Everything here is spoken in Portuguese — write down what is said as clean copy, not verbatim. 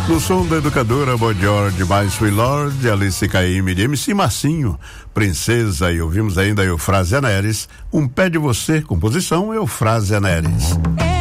No som da educadora Boy George, My Sweet Lord, Alice Caymmi, de MC Massinho, Princesa, e ouvimos ainda Eufrásia Neres, Um Pé de Você, composição Eufrásia Neres.